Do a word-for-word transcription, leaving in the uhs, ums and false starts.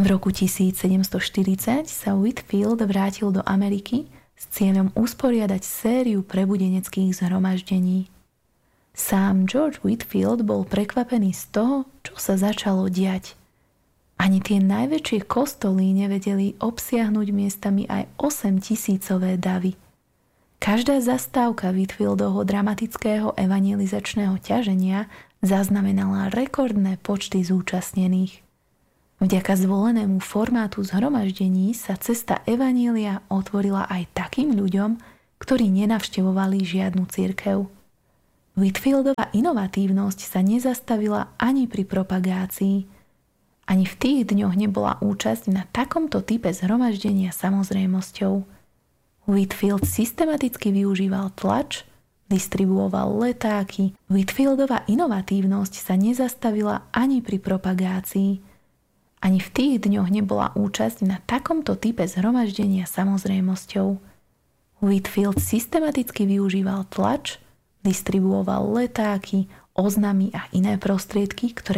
V roku tisícsedemstoštyridsať sa Whitefield vrátil do Ameriky s cieľom usporiadať sériu prebudeneckých zhromaždení. Sám George Whitefield bol prekvapený z toho, čo sa začalo diať. Ani tie najväčšie kostoly nevedeli obsiahnuť miestami aj osemtisícové davy. Každá zastávka Whitefieldovho dramatického evangelizačného ťaženia zaznamenala rekordné počty zúčastnených. Vďaka zvolenému formátu zhromaždení sa cesta evanjelia otvorila aj takým ľuďom, ktorí nenavštevovali žiadnu cirkev. Whitefieldova inovatívnosť sa nezastavila ani pri propagácii. Ani v tých dňoch nebola účasť na takomto type zhromaždenia samozrejmosťou. Whitefield systematicky využíval tlač, distribuoval letáky. Whitefieldova inovatívnosť sa nezastavila ani pri propagácii. Ani v tých dňoch nebola účasť na takomto type zhromaždenia samozrejmosťou. Whitefield systematicky využíval tlač, distribuoval letáky, oznamy a iné prostriedky, ktoré